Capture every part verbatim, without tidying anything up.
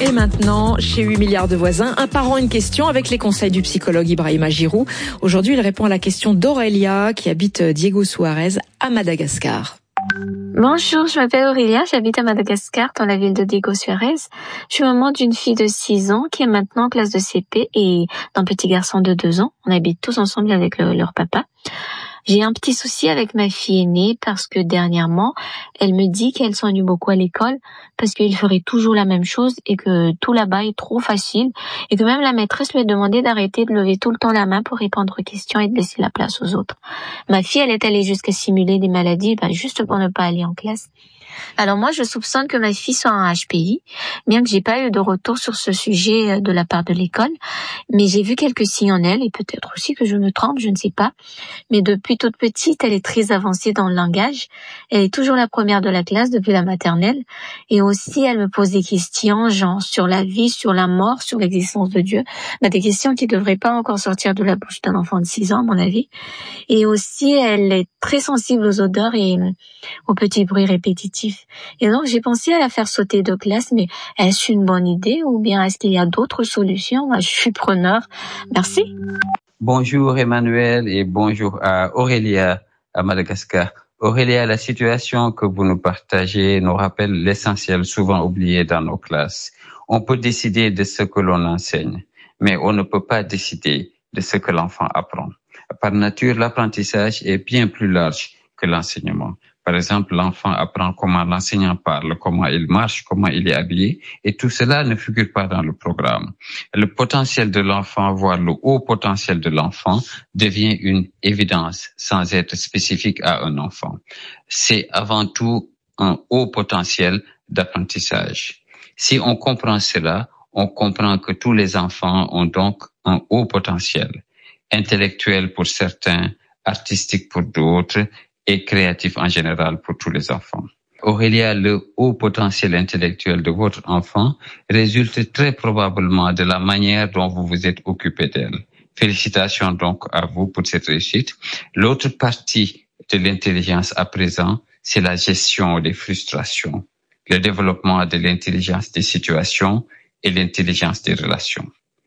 Et maintenant, chez huit milliards de voisins, un parent, une question avec les conseils du psychologue Ibrahima Giroux. Aujourd'hui, il répond à la question d'Aurélia qui habite Diego Suarez à Madagascar. Bonjour, je m'appelle Aurélia, j'habite à Madagascar dans la ville de Diego Suarez. Je suis maman d'une fille de six ans qui est maintenant en classe de C P et d'un petit garçon de deux ans. On habite tous ensemble avec le, leur papa. J'ai un petit souci avec ma fille aînée parce que dernièrement, elle me dit qu'elle s'ennuie beaucoup à l'école parce qu'il ferait toujours la même chose et que tout là-bas est trop facile et que même la maîtresse lui a demandé d'arrêter de lever tout le temps la main pour répondre aux questions et de laisser la place aux autres. Ma fille, elle est allée jusqu'à simuler des maladies ben, juste pour ne pas aller en classe. Alors moi, je soupçonne que ma fille soit un H P I, bien que j'ai pas eu de retour sur ce sujet de la part de l'école, mais j'ai vu quelques signes en elle, et peut-être aussi que je me trompe, je ne sais pas. Mais depuis toute petite, elle est très avancée dans le langage. Elle est toujours la première de la classe depuis la maternelle, et aussi elle me pose des questions, genre sur la vie, sur la mort, sur l'existence de Dieu, bah, des questions qui devraient pas encore sortir de la bouche d'un enfant de six ans, à mon avis. Et aussi, elle est très sensible aux odeurs et aux petits bruits répétitifs. Et donc, j'ai pensé à la faire sauter de classe, mais est-ce une bonne idée ou bien est-ce qu'il y a d'autres solutions? Moi, je suis preneur. Merci. Bonjour Emmanuel et bonjour à Aurélia à Madagascar. Aurélia, la situation que vous nous partagez nous rappelle l'essentiel souvent oublié dans nos classes. On peut décider de ce que l'on enseigne, mais on ne peut pas décider de ce que l'enfant apprend. Par nature, l'apprentissage est bien plus large que l'enseignement. Par exemple, l'enfant apprend comment l'enseignant parle, comment il marche, comment il est habillé, et tout cela ne figure pas dans le programme. Le potentiel de l'enfant, voire le haut potentiel de l'enfant, devient une évidence sans être spécifique à un enfant. C'est avant tout un haut potentiel d'apprentissage. Si on comprend cela, on comprend que tous les enfants ont donc un haut potentiel, intellectuel pour certains, artistique pour d'autres, et créatif en général pour tous les enfants. Aurélia, le haut potentiel intellectuel de votre enfant résulte très probablement de la manière dont vous vous êtes occupé d'elle. Félicitations donc à vous pour cette réussite. L'autre partie de l'intelligence à présent, c'est la gestion des frustrations, le développement de l'intelligence des situations et l'intelligence des relations.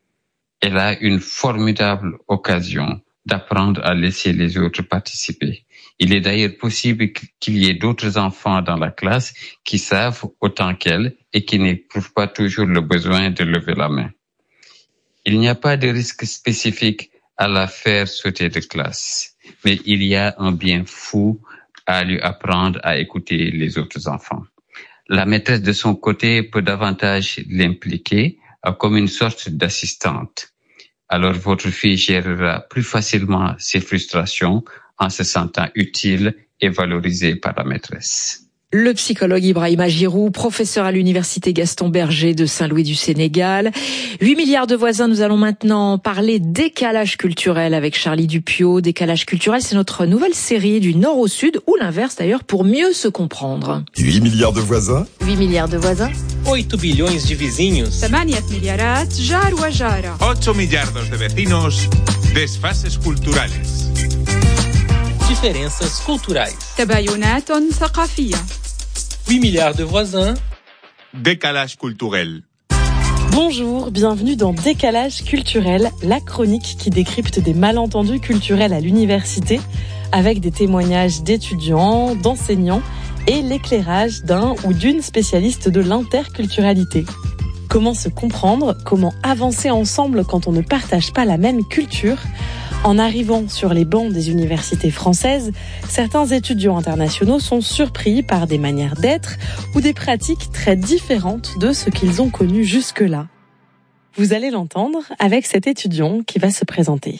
Elle a une formidable occasion d'apprendre à laisser les autres participer. Il est d'ailleurs possible qu'il y ait d'autres enfants dans la classe qui savent autant qu'elle et qui n'éprouvent pas toujours le besoin de lever la main. Il n'y a pas de risque spécifique à la faire sauter de classe, mais il y a un bien fou à lui apprendre à écouter les autres enfants. La maîtresse de son côté peut davantage l'impliquer comme une sorte d'assistante. Alors votre fille gérera plus facilement ses frustrations en se sentant utile et valorisée par la maîtresse. Le psychologue Ibrahima Giroux, professeur à l'université Gaston Berger de Saint-Louis du Sénégal. huit milliards de voisins, nous allons maintenant parler décalage culturel avec Charlie Dupiot. Décalage culturel, c'est notre nouvelle série du nord au sud, ou l'inverse d'ailleurs, pour mieux se comprendre. huit milliards de voisins. huit milliards de voisins. oito bilhões de vizinhos. ثمانية مليارات جار وجارة. ocho millardos de vecinos. Desfases culturales. Diferenças culturais. تباينات ثقافية. huit milliards de voisins. Décalage culturel. Bonjour, bienvenue dans Décalage culturel, la chronique qui décrypte des malentendus culturels à l'université avec des témoignages d'étudiants, d'enseignants et l'éclairage d'un ou d'une spécialiste de l'interculturalité. Comment se comprendre, comment avancer ensemble quand on ne partage pas la même culture ? En arrivant sur les bancs des universités françaises, certains étudiants internationaux sont surpris par des manières d'être ou des pratiques très différentes de ce qu'ils ont connu jusque-là. Vous allez l'entendre avec cet étudiant qui va se présenter.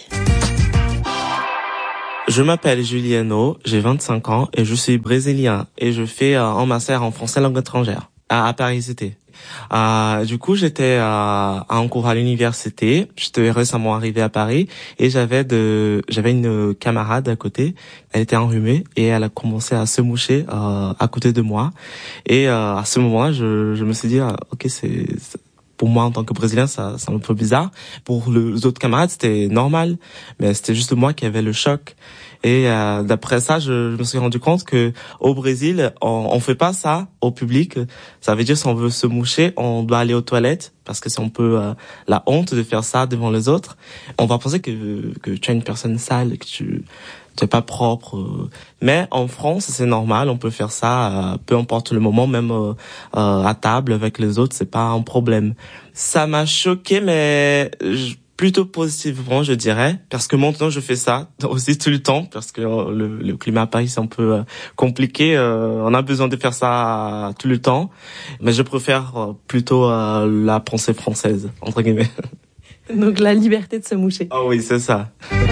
Je m'appelle Juliano, j'ai vingt-cinq ans et je suis brésilien et je fais euh, un master en français langue étrangère à, à Paris C T. Euh, du coup, j'étais euh, à un cours à l'université. J'étais récemment arrivé à Paris et j'avais de, j'avais une camarade à côté. Elle était enrhumée et elle a commencé à se moucher euh, à côté de moi. Et euh, à ce moment-là, je, je me suis dit, ah, ok, c'est, c'est pour moi, en tant que Brésilien, ça, c'est un peu bizarre. Pour les autres camarades, c'était normal, mais c'était juste moi qui avait le choc. Et euh, d'après ça, je, je me suis rendu compte que au Brésil, on, on fait pas ça au public. Ça veut dire si on veut se moucher, on doit aller aux toilettes parce que c'est un peu euh, la honte de faire ça devant les autres. On va penser que que tu es une personne sale, que tu tu es pas propre. Mais en France, c'est normal, on peut faire ça, euh, peu importe le moment, même euh, euh, à table avec les autres, c'est pas un problème. Ça m'a choqué, mais je, plutôt positivement, je dirais, parce que maintenant je fais ça aussi tout le temps, parce que le, le climat à Paris c'est un peu euh, compliqué, euh, on a besoin de faire ça tout le temps, mais je préfère euh, plutôt euh, la pensée française, entre guillemets. Donc la liberté de se moucher. Ah oui, c'est ça.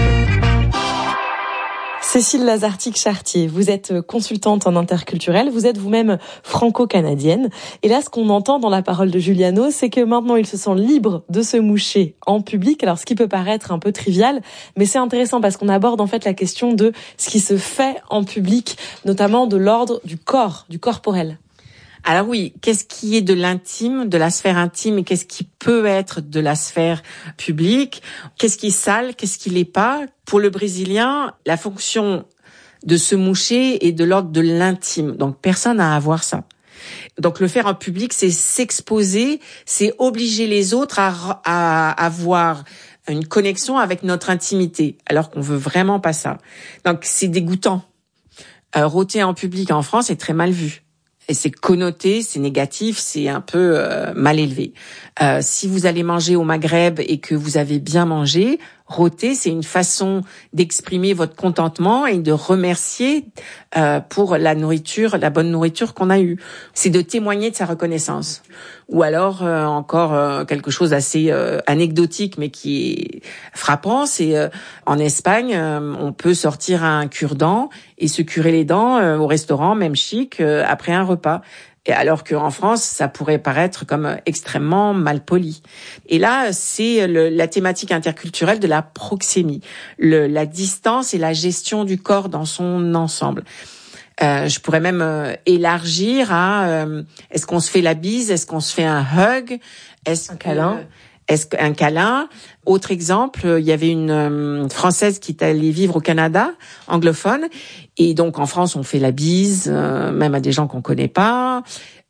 Cécile Lazartique-Chartier, vous êtes consultante en interculturel, vous êtes vous-même franco-canadienne. Et là, ce qu'on entend dans la parole de Giuliano, c'est que maintenant, il se sent libre de se moucher en public. Alors, ce qui peut paraître un peu trivial, mais c'est intéressant parce qu'on aborde en fait la question de ce qui se fait en public, notamment de l'ordre du corps, du corporel. Alors oui, qu'est-ce qui est de l'intime, de la sphère intime, et qu'est-ce qui peut être de la sphère publique? Qu'est-ce qui est sale, qu'est-ce qui l'est pas? Pour le Brésilien, la fonction de se moucher est de l'ordre de l'intime. Donc personne n'a à voir ça. Donc le faire en public, c'est s'exposer, c'est obliger les autres à, à avoir une connexion avec notre intimité, alors qu'on veut vraiment pas ça. Donc c'est dégoûtant. Euh, rôter en public en France est très mal vu. Et c'est connoté, c'est négatif, c'est un peu euh, mal élevé. Euh, si vous allez manger au Maghreb et que vous avez bien mangé, rôter, c'est une façon d'exprimer votre contentement et de remercier euh, pour la nourriture, la bonne nourriture qu'on a eue. C'est de témoigner de sa reconnaissance. Ou alors euh, encore euh, quelque chose d'assez euh, anecdotique mais qui est frappant, c'est euh, en Espagne, euh, on peut sortir un cure-dent et se curer les dents euh, au restaurant, même chic, euh, après un repas. Et alors qu'en France, ça pourrait paraître comme extrêmement mal poli. Et là, c'est le, la thématique interculturelle de la proxémie, le, la distance et la gestion du corps dans son ensemble. Euh, je pourrais même euh, élargir à euh, est-ce qu'on se fait la bise, est-ce qu'on se fait un hug, est-ce un câlin. Que, Est-ce qu'un câlin? Autre exemple, il y avait une euh, Française qui est allée vivre au Canada, anglophone, et donc en France on fait la bise, euh, même à des gens qu'on connaît pas.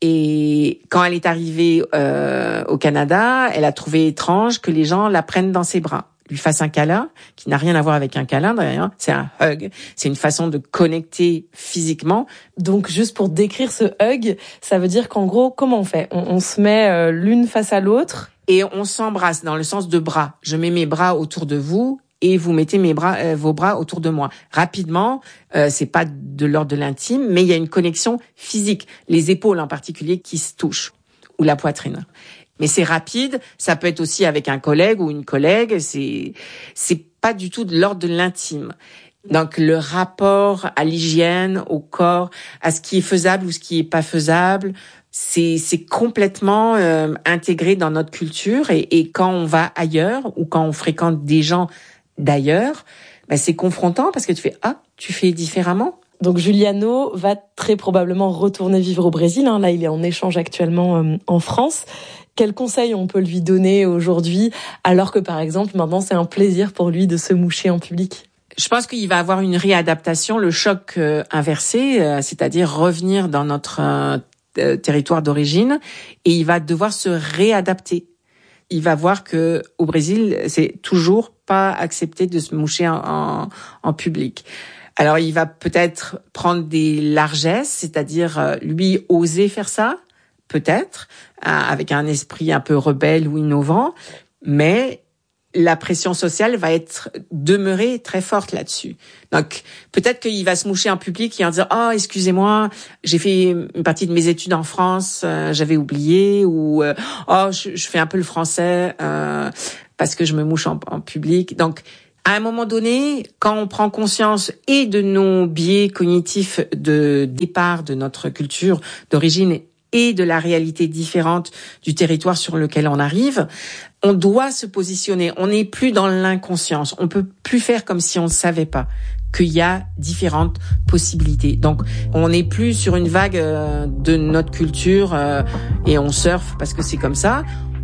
Et quand elle est arrivée euh, au Canada, elle a trouvé étrange que les gens la prennent dans ses bras, lui fassent un câlin, qui n'a rien à voir avec un câlin d'ailleurs, c'est un hug, c'est une façon de connecter physiquement. Donc juste pour décrire ce hug, ça veut dire qu'en gros, comment on fait? on, on se met euh, l'une face à l'autre et on s'embrasse dans le sens de bras. Je mets mes bras autour de vous et vous mettez mes bras, euh, vos bras autour de moi. Rapidement, euh, c'est pas de l'ordre de l'intime, mais il y a une connexion physique. Les épaules en particulier qui se touchent, ou la poitrine. Mais c'est rapide, ça peut être aussi avec un collègue ou une collègue, c'est, c'est pas du tout de l'ordre de l'intime. Donc le rapport à l'hygiène, au corps, à ce qui est faisable ou ce qui est pas faisable, c'est c'est complètement euh, intégré dans notre culture et, et quand on va ailleurs ou quand on fréquente des gens d'ailleurs, ben c'est confrontant parce que tu fais ah tu fais différemment. Donc Giuliano va très probablement retourner vivre au Brésil. Hein. Là, il est en échange actuellement euh, en France. Quels conseils on peut lui donner aujourd'hui, alors que par exemple maintenant c'est un plaisir pour lui de se moucher en public? Je pense qu'il va avoir une réadaptation, le choc euh, inversé, euh, c'est-à-dire revenir dans notre euh, territoire d'origine et il va devoir se réadapter. Il va voir que au Brésil, c'est toujours pas accepté de se moucher en, en, en public. Alors il va peut-être prendre des largesses, c'est-à-dire lui oser faire ça, peut-être, avec un esprit un peu rebelle ou innovant, mais la pression sociale va être demeurée très forte là-dessus. Donc, peut-être qu'il va se moucher en public et en dire « Ah, oh, excusez-moi, j'ai fait une partie de mes études en France, euh, j'avais oublié » ou euh, « Oh, je, je fais un peu le français euh, parce que je me mouche en, en public. » Donc, à un moment donné, quand on prend conscience et de nos biais cognitifs de départ de notre culture d'origine et de la réalité différente du territoire sur lequel on arrive, on doit se positionner. On n'est plus dans l'inconscience. On peut plus faire comme si on ne savait pas qu'il y a différentes possibilités. Donc, on n'est plus sur une vague de notre culture et on surfe parce que c'est comme ça.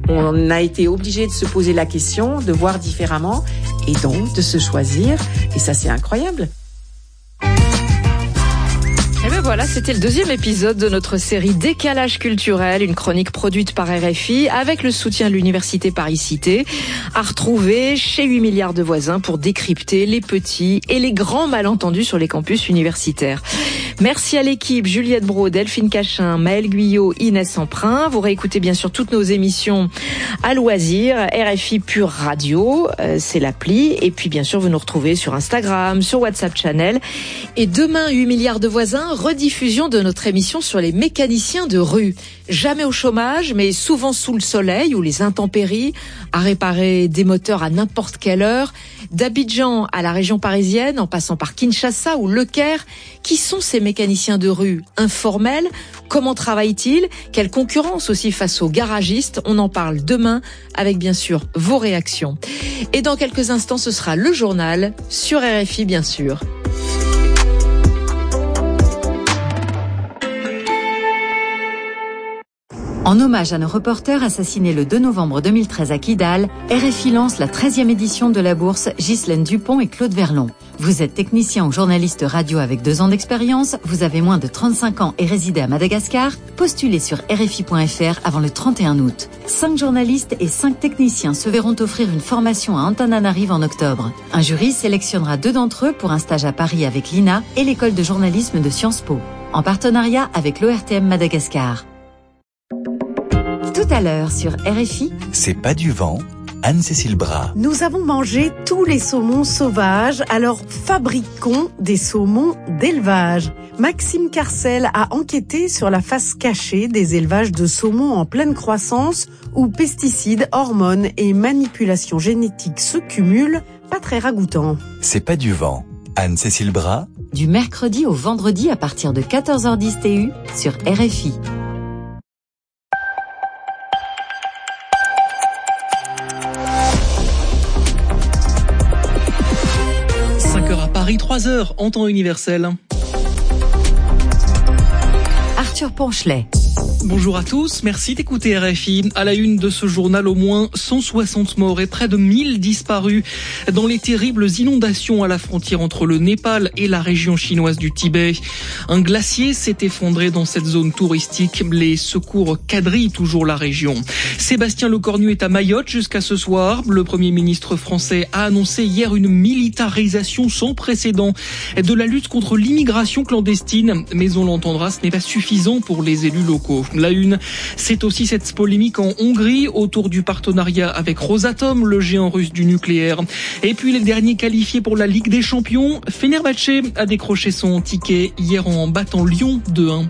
On a été obligé de se poser la question, de voir différemment et donc de se choisir. Et ça, c'est incroyable. Et bien voilà, c'était le deuxième épisode de notre série Décalage culturel, une chronique produite par R F I avec le soutien de l'Université Paris-Cité, à retrouver chez huit milliards de voisins pour décrypter les petits et les grands malentendus sur les campus universitaires. Merci à l'équipe, Juliette Brault, Delphine Cachin, Maëlle Guyot, Inès Emprunt. Vous réécoutez bien sûr toutes nos émissions à loisir, R F I Pure Radio, euh, c'est l'appli. Et puis bien sûr, vous nous retrouvez sur Instagram, sur WhatsApp Channel. Et demain, huit milliards de voisins, rediffusion de notre émission sur les mécaniciens de rue. Jamais au chômage, mais souvent sous le soleil ou les intempéries, à réparer des moteurs à n'importe quelle heure. D'Abidjan à la région parisienne, en passant par Kinshasa ou Le Caire, qui sont ces mécaniciens de rue informels? Comment travaillent-ils? Quelle concurrence aussi face aux garagistes? On en parle demain avec bien sûr vos réactions. Et dans quelques instants, ce sera le journal sur R F I bien sûr. En hommage à nos reporters assassinés le deux novembre deux mille treize à Kidal, R F I lance la treizième édition de la bourse Ghislaine Dupont et Claude Verlon. Vous êtes technicien ou journaliste radio avec deux ans d'expérience, vous avez moins de trente-cinq ans et résidez à Madagascar, postulez sur R F I point F R avant le trente et un août. Cinq journalistes et cinq techniciens se verront offrir une formation à Antananarive en octobre. Un jury sélectionnera deux d'entre eux pour un stage à Paris avec l'I N A et l'école de journalisme de Sciences Po, en partenariat avec l'O R T M Madagascar. Tout à l'heure sur R F I. C'est pas du vent, Anne-Cécile Bras. Nous avons mangé tous les saumons sauvages, alors fabriquons des saumons d'élevage. Maxime Carcel a enquêté sur la face cachée des élevages de saumons en pleine croissance où pesticides, hormones et manipulations génétiques se cumulent. Pas très ragoûtant. C'est pas du vent, Anne-Cécile Bras. Du mercredi au vendredi à partir de quatorze heures dix T U sur R F I. Paris, trois heures en temps universel. Arthur Ponchelet. Bonjour à tous, merci d'écouter R F I. À la une de ce journal, au moins cent soixante morts et près de mille disparus dans les terribles inondations à la frontière entre le Népal et la région chinoise du Tibet. Un glacier s'est effondré dans cette zone touristique. Les secours quadrillent toujours la région. Sébastien Lecornu est à Mayotte jusqu'à ce soir. Le Premier ministre français a annoncé hier une militarisation sans précédent de la lutte contre l'immigration clandestine. Mais on l'entendra, ce n'est pas suffisant pour les élus locaux. La une, c'est aussi cette polémique en Hongrie autour du partenariat avec Rosatom, le géant russe du nucléaire. Et puis les derniers qualifiés pour la Ligue des Champions, Fenerbahçe a décroché son ticket hier en battant Lyon deux un.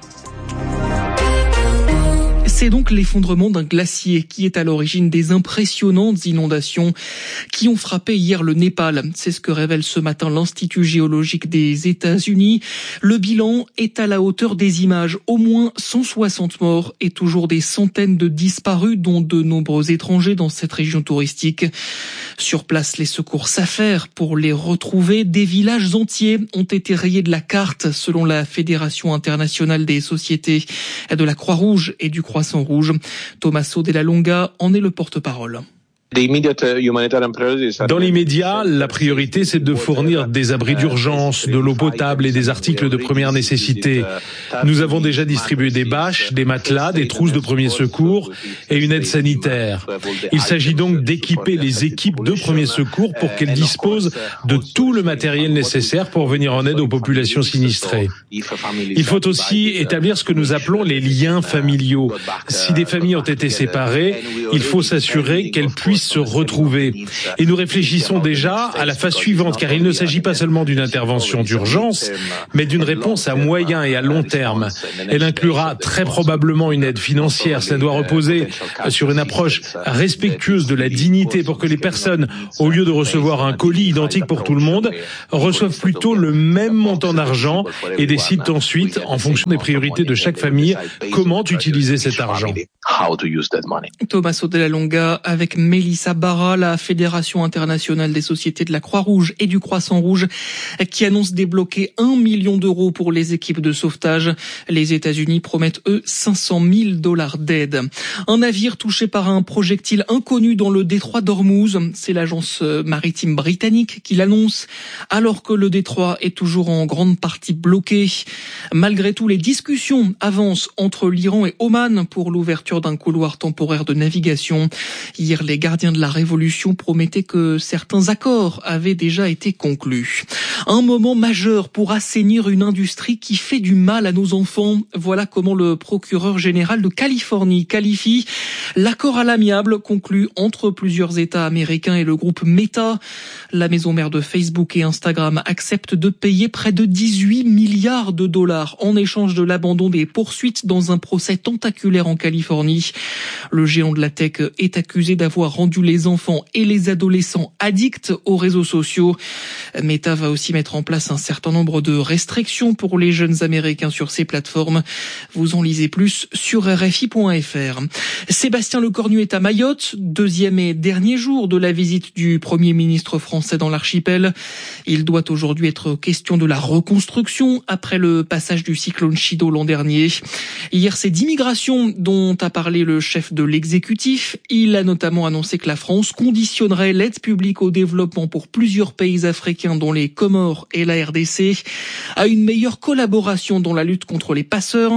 C'est donc l'effondrement d'un glacier qui est à l'origine des impressionnantes inondations qui ont frappé hier le Népal. C'est ce que révèle ce matin l'Institut géologique des États-Unis. Le bilan est à la hauteur des images. Au moins cent soixante morts et toujours des centaines de disparus, dont de nombreux étrangers dans cette région touristique. Sur place, les secours s'affairent pour les retrouver. Des villages entiers ont été rayés de la carte, selon la Fédération internationale des sociétés de la Croix-Rouge et du Croissant Rouge. Tommaso Della Longa en est le porte-parole. Dans l'immédiat, la priorité, c'est de fournir des abris d'urgence, de l'eau potable et des articles de première nécessité. Nous avons déjà distribué des bâches, des matelas, des trousses de premier secours et une aide sanitaire. Il s'agit donc d'équiper les équipes de premier secours pour qu'elles disposent de tout le matériel nécessaire pour venir en aide aux populations sinistrées. Il faut aussi établir ce que nous appelons les liens familiaux. Si des familles ont été séparées, il faut s'assurer qu'elles puissent se retrouver. Et nous réfléchissons déjà à la phase suivante, car il ne s'agit pas seulement d'une intervention d'urgence, mais d'une réponse à moyen et à long terme. Elle inclura très probablement une aide financière. Cela doit reposer sur une approche respectueuse de la dignité pour que les personnes, au lieu de recevoir un colis identique pour tout le monde, reçoivent plutôt le même montant d'argent et décident ensuite, en fonction des priorités de chaque famille, comment utiliser cet argent. Tommaso Della Longa avec Mélie Melissa Barra, la Fédération internationale des sociétés de la Croix-Rouge et du Croissant-Rouge, qui annonce débloquer un million d'euros pour les équipes de sauvetage. Les États-Unis promettent, eux, cinq cent mille dollars d'aide. Un navire touché par un projectile inconnu dans le détroit d'Ormuz. C'est l'agence maritime britannique qui l'annonce, alors que le détroit est toujours en grande partie bloqué. Malgré tout, les discussions avancent entre l'Iran et Oman pour l'ouverture d'un couloir temporaire de navigation. Hier, les gardiens de la Révolution promettaient que certains accords avaient déjà été conclus. Un moment majeur pour assainir une industrie qui fait du mal à nos enfants. Voilà comment le procureur général de Californie qualifie l'accord à l'amiable conclu entre plusieurs États américains et le groupe Meta. La maison mère de Facebook et Instagram accepte de payer près de dix-huit milliards de dollars en échange de l'abandon des poursuites dans un procès tentaculaire en Californie. Le géant de la tech est accusé d'avoir rendu les enfants et les adolescents addicts aux réseaux sociaux. Meta va aussi mettre en place un certain nombre de restrictions pour les jeunes Américains sur ces plateformes. Vous en lisez plus sur R F I point F R. Sébastien Lecornu est à Mayotte, deuxième et dernier jour de la visite du Premier ministre français dans l'archipel. Il doit aujourd'hui être question de la reconstruction après le passage du cyclone Chido l'an dernier. Hier, c'est d'immigration dont a parlé le chef de l'exécutif. Il a notamment annoncé que la France conditionnerait l'aide publique au développement pour plusieurs pays africains, dont les Comores et la R D C, à une meilleure collaboration dans la lutte contre les passeurs.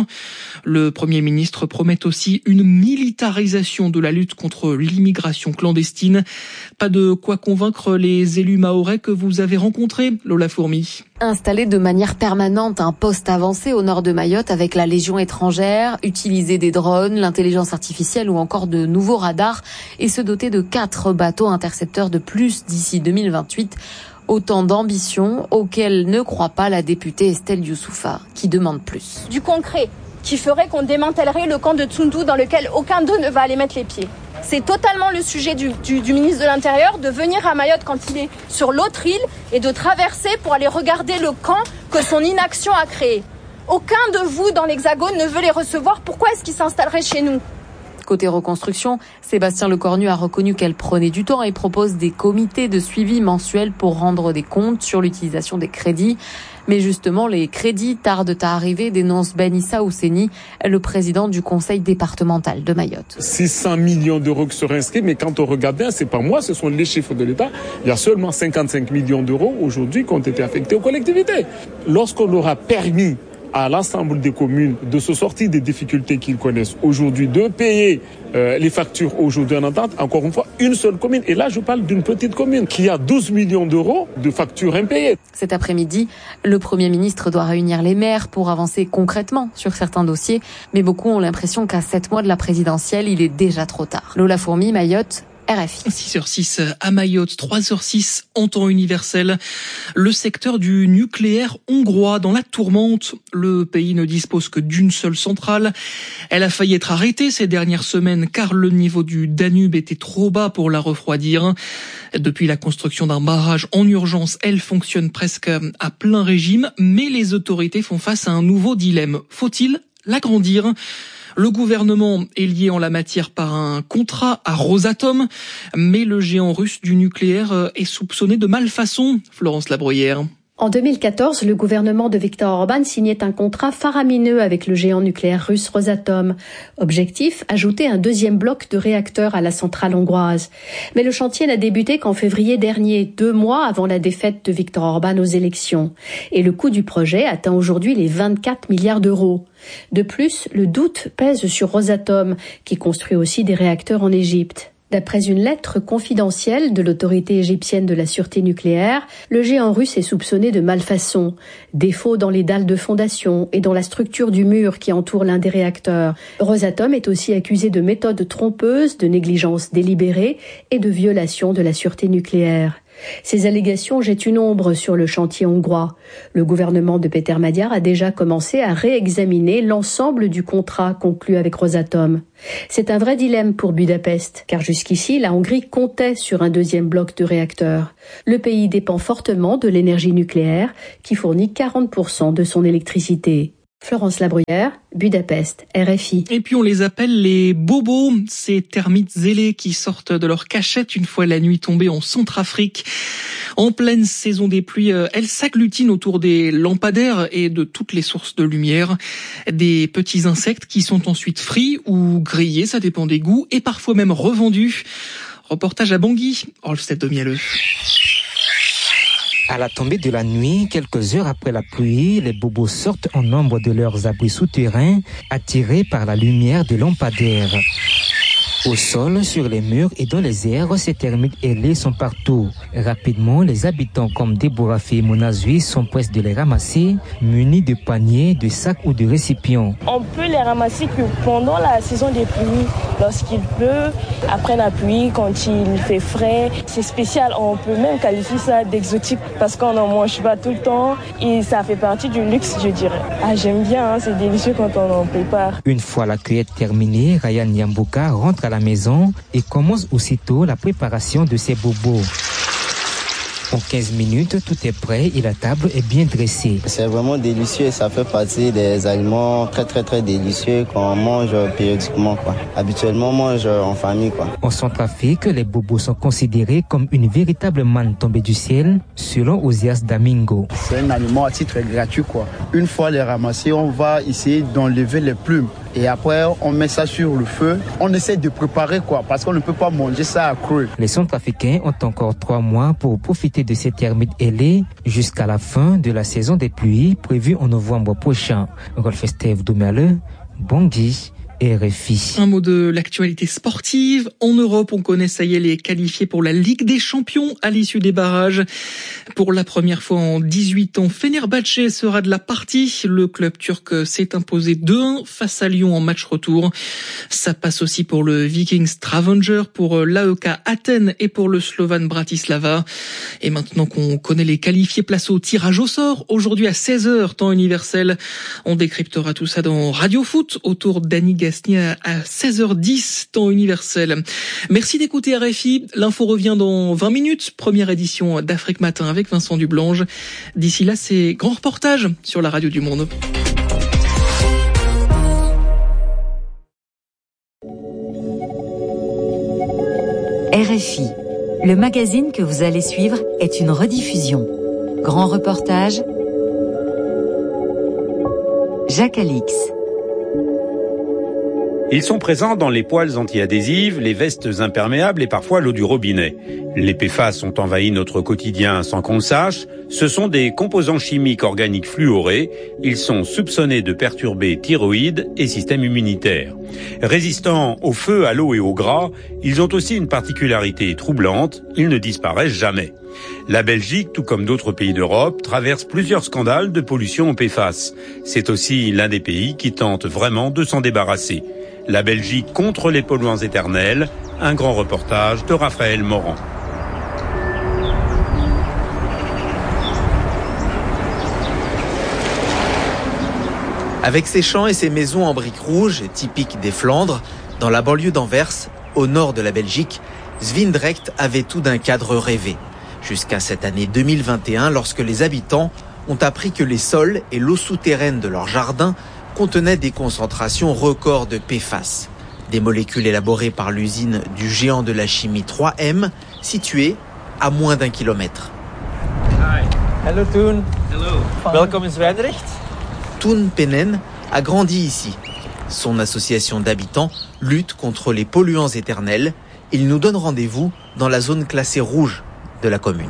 Le Premier ministre promet aussi une militarisation de la lutte contre l'immigration clandestine. Pas de quoi convaincre les élus mahorais que vous avez rencontrés, Lola Fourmi. Installer de manière permanente un poste avancé au nord de Mayotte avec la Légion étrangère, utiliser des drones, l'intelligence artificielle ou encore de nouveaux radars et se doter de quatre bateaux intercepteurs de plus d'ici deux mille vingt-huit. Autant d'ambitions auxquelles ne croit pas la députée Estelle Youssoufa, qui demande plus. Du concret, qui ferait qu'on démantèlerait le camp de Tsundu dans lequel aucun d'eux ne va aller mettre les pieds. C'est totalement le sujet du, du, du ministre de l'Intérieur de venir à Mayotte quand il est sur l'autre île et de traverser pour aller regarder le camp que son inaction a créé. Aucun de vous dans l'Hexagone ne veut les recevoir. Pourquoi est-ce qu'ils s'installeraient chez nous ? Côté reconstruction, Sébastien Lecornu a reconnu qu'elle prenait du temps et propose des comités de suivi mensuels pour rendre des comptes sur l'utilisation des crédits. Mais justement, les crédits tardent à arriver, dénonce Ben Issa Ousseni, le président du conseil départemental de Mayotte. six cents millions d'euros qui seraient inscrits, mais quand on regarde bien, c'est pas moi, ce sont les chiffres de l'État. Il y a seulement cinquante-cinq millions d'euros aujourd'hui qui ont été affectés aux collectivités. Lorsqu'on aura permis à l'ensemble des communes de se sortir des difficultés qu'ils connaissent aujourd'hui, de payer euh, les factures aujourd'hui en entente, encore une fois, une seule commune. Et là, je parle d'une petite commune qui a douze millions d'euros de factures impayées. Cet après-midi, le Premier ministre doit réunir les maires pour avancer concrètement sur certains dossiers. Mais beaucoup ont l'impression qu'à sept mois de la présidentielle, il est déjà trop tard. Lola Fourmi, Mayotte, R F I. six heures six à Mayotte, trois heures six en temps universel. Le secteur du nucléaire hongrois dans la tourmente. Le pays ne dispose que d'une seule centrale. Elle a failli être arrêtée ces dernières semaines car le niveau du Danube était trop bas pour la refroidir. Depuis la construction d'un barrage en urgence, elle fonctionne presque à plein régime, mais les autorités font face à un nouveau dilemme. Faut-il l'agrandir ? Le gouvernement est lié en la matière par un contrat à Rosatom, mais le géant russe du nucléaire est soupçonné de malfaçon. Florence Labruyère. En deux mille quatorze, le gouvernement de Viktor Orban signait un contrat faramineux avec le géant nucléaire russe Rosatom. Objectif, ajouter un deuxième bloc de réacteurs à la centrale hongroise. Mais le chantier n'a débuté qu'en février dernier, deux mois avant la défaite de Viktor Orban aux élections. Et le coût du projet atteint aujourd'hui les vingt-quatre milliards d'euros. De plus, le doute pèse sur Rosatom, qui construit aussi des réacteurs en Égypte. D'après une lettre confidentielle de l'autorité égyptienne de la sûreté nucléaire, le géant russe est soupçonné de malfaçon, défauts dans les dalles de fondation et dans la structure du mur qui entoure l'un des réacteurs. Rosatom est aussi accusé de méthodes trompeuses, de négligence délibérée et de violation de la sûreté nucléaire. Ces allégations jettent une ombre sur le chantier hongrois. Le gouvernement de Péter Magyar a déjà commencé à réexaminer l'ensemble du contrat conclu avec Rosatom. C'est un vrai dilemme pour Budapest, car jusqu'ici, la Hongrie comptait sur un deuxième bloc de réacteurs. Le pays dépend fortement de l'énergie nucléaire, qui fournit quarante pour cent de son électricité. Florence Labruyère, Budapest, R F I. Et puis on les appelle les bobos, ces termites ailés qui sortent de leur cachette une fois la nuit tombée en Centrafrique. En pleine saison des pluies, elles s'agglutinent autour des lampadaires et de toutes les sources de lumière. Des petits insectes qui sont ensuite frits ou grillés, ça dépend des goûts, et parfois même revendus. Reportage à Bangui, Rolfsted de Mielleux. À la tombée de la nuit, quelques heures après la pluie, les bobos sortent en nombre de leurs abris souterrains, attirés par la lumière des lampadaires. Au sol, sur les murs et dans les airs, ces termites ailés sont partout. Rapidement, les habitants comme Deborah et Monazui sont pressés de les ramasser, munis de paniers, de sacs ou de récipients. On peut les ramasser que pendant la saison des pluies, lorsqu'il pleut, après la pluie, quand il fait frais. C'est spécial, on peut même qualifier ça d'exotique parce qu'on n'en mange pas tout le temps et ça fait partie du luxe, je dirais. Ah, j'aime bien, hein, c'est délicieux quand on en prépare. Une fois la cueillette terminée, Ryan Yambuka rentre à la maison et commence aussitôt la préparation de ses bobos. En quinze minutes, tout est prêt et la table est bien dressée. C'est vraiment délicieux, ça fait partie des aliments très très très délicieux qu'on mange périodiquement, quoi. Habituellement, on mange en famille, quoi. En Centrafrique, les bobos sont considérés comme une véritable manne tombée du ciel, selon Osias Damingo. C'est un aliment à titre gratuit, quoi. Une fois les ramassés, on va essayer d'enlever les plumes. Et après, on met ça sur le feu. On essaie de préparer, quoi, parce qu'on ne peut pas manger ça à cru. Les Centrafricains ont encore trois mois pour profiter de ces termites ailés jusqu'à la fin de la saison des pluies prévue en novembre prochain. Rolf Steve Domerle, Bangui, R F I. Un mot de l'actualité sportive. En Europe, on connaît, ça y est, les qualifiés pour la Ligue des Champions à l'issue des barrages. Pour la première fois en dix-huit ans, Fenerbahçe sera de la partie. Le club turc s'est imposé deux un face à Lyon en match retour. Ça passe aussi pour le Viking Stavanger, pour l'A E K Athènes et pour le Slovan Bratislava. Et maintenant qu'on connaît les qualifiés, place au tirage au sort. Aujourd'hui à seize heures, temps universel. On décryptera tout ça dans Radio Foot autour d'Annie à seize heures dix, temps universel. Merci d'écouter R F I. L'info revient dans vingt minutes. Première édition d'Afrique Matin avec Vincent Dublange. D'ici là, c'est grand reportage sur la radio du Monde. R F I, le magazine que vous allez suivre est une rediffusion. Grand reportage, Jacques Alix. Ils sont présents dans les poêles anti-adhésives, les vestes imperméables et parfois l'eau du robinet. Les P F A S ont envahi notre quotidien sans qu'on le sache. Ce sont des composants chimiques organiques fluorés. Ils sont soupçonnés de perturber thyroïde et système immunitaire. Résistants au feu, à l'eau et au gras, ils ont aussi une particularité troublante, ils ne disparaissent jamais. La Belgique, tout comme d'autres pays d'Europe, traverse plusieurs scandales de pollution aux P F A S. C'est aussi l'un des pays qui tente vraiment de s'en débarrasser. La Belgique contre les polluants éternels, un grand reportage de Raphaël Morand. Avec ses champs et ses maisons en briques rouges, typiques des Flandres, dans la banlieue d'Anvers, au nord de la Belgique, Zwijndrecht avait tout d'un cadre rêvé. Jusqu'à cette année deux mille vingt et un, lorsque les habitants ont appris que les sols et l'eau souterraine de leurs jardins contenaient des concentrations records de P F A S, des molécules élaborées par l'usine du géant de la chimie trois M, située à moins d'un kilomètre. Hi. Hello Toon. Hello. Welcome in Zwijndrecht. Toon Penen a grandi ici. Son association d'habitants lutte contre les polluants éternels. Il nous donne rendez-vous dans la zone classée rouge de la commune.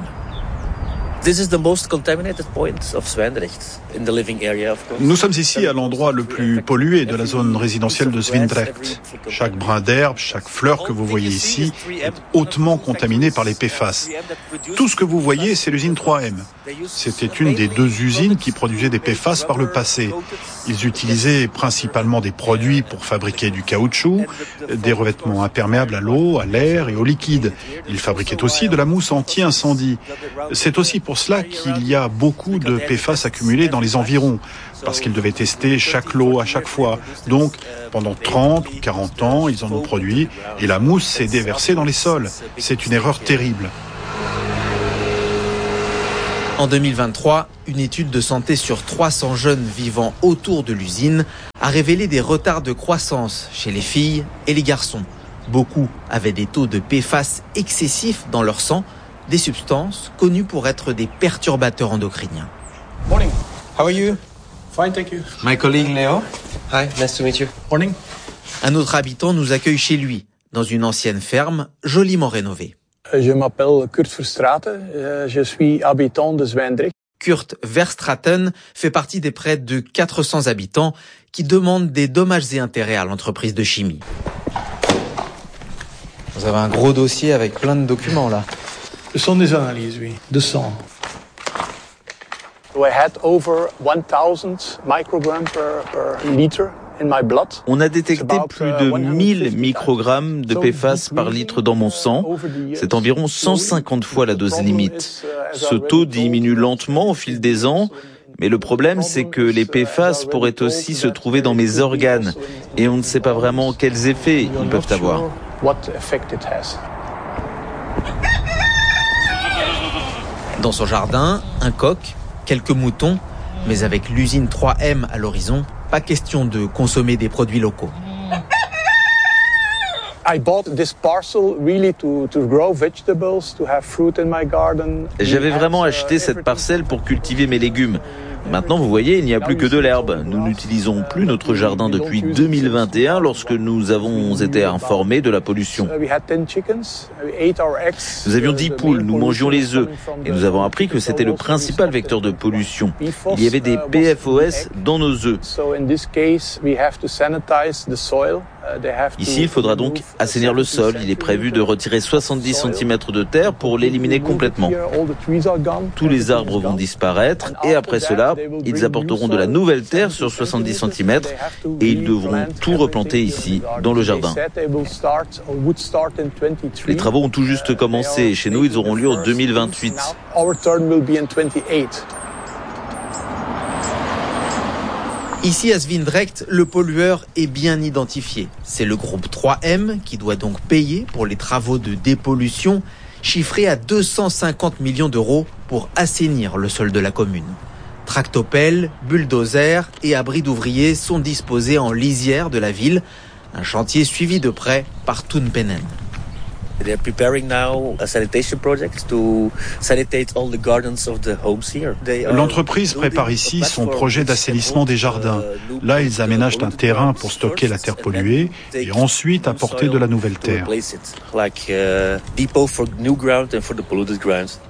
Nous sommes ici à l'endroit le plus pollué de la zone résidentielle de Zwijndrecht. Chaque brin d'herbe, chaque fleur que vous voyez ici est hautement contaminé par les P F A S. Tout ce que vous voyez, c'est l'usine trois M. C'était une des deux usines qui produisaient des P F A S par le passé. Ils utilisaient principalement des produits pour fabriquer du caoutchouc, des revêtements imperméables à l'eau, à l'air et au liquide. Ils fabriquaient aussi de la mousse anti-incendie. C'est aussi pour cela qu'il y a beaucoup de P F A S accumulés dans les environs, parce qu'ils devaient tester chaque lot à chaque fois. Donc, pendant trente ou quarante ans, ils en ont produit, et la mousse s'est déversée dans les sols. C'est une erreur terrible. En deux mille vingt-trois, une étude de santé sur trois cents jeunes vivant autour de l'usine a révélé des retards de croissance chez les filles et les garçons. Beaucoup avaient des taux de P F A S excessifs dans leur sang, des substances connues pour être des perturbateurs endocriniens. Morning. How are you? Fine, thank you. My colleague Leo. Hi, nice to meet you. Morning. Un autre habitant nous accueille chez lui, dans une ancienne ferme joliment rénovée. Je m'appelle Kurt Verstraeten, je suis habitant de Zwijndrecht. Kurt Verstraeten fait partie des près de quatre cents habitants qui demandent des dommages et intérêts à l'entreprise de chimie. Vous avez un gros dossier avec plein de documents là. Ce sont des analyses, oui, de sang. I had over one thousand micrograms per, per liter. On a détecté plus de mille microgrammes de P F A S par litre dans mon sang. C'est environ cent cinquante fois la dose limite. Ce taux diminue lentement au fil des ans, mais le problème c'est que les P F A S pourraient aussi se trouver dans mes organes et on ne sait pas vraiment quels effets ils peuvent avoir. Dans son jardin, un coq, quelques moutons, mais avec l'usine trois M à l'horizon, pas question de consommer des produits locaux. J'avais vraiment acheté cette parcelle pour cultiver mes légumes. Maintenant, vous voyez, il n'y a plus que de l'herbe. Nous n'utilisons plus notre jardin depuis deux mille vingt et un lorsque nous avons été informés de la pollution. Nous avions dix poules, nous mangions les œufs et nous avons appris que c'était le principal vecteur de pollution. Il y avait des P F O S dans nos œufs. Ici, il faudra donc assainir le sol. Il est prévu de retirer soixante-dix centimètres de terre pour l'éliminer complètement. Tous les arbres vont disparaître et après cela, ils apporteront de la nouvelle terre sur soixante-dix centimètres et ils devront tout replanter ici, dans le jardin. Les travaux ont tout juste commencé et chez nous, ils auront lieu en deux mille vingt-huit. Ici à Zwijndrecht, le pollueur est bien identifié. C'est le groupe trois M qui doit donc payer pour les travaux de dépollution, chiffrés à deux cent cinquante millions d'euros pour assainir le sol de la commune. Tractopelles, bulldozers et abris d'ouvriers sont disposés en lisière de la ville, un chantier suivi de près par Toon Penen. They are preparing now a sanitation project to sanitate all the gardens of the homes here. L'entreprise prépare ici son projet d'assainissement des jardins. Là, ils aménagent un terrain pour stocker la terre polluée et ensuite apporter de la nouvelle terre. Like a depot for new ground and for the polluted grounds.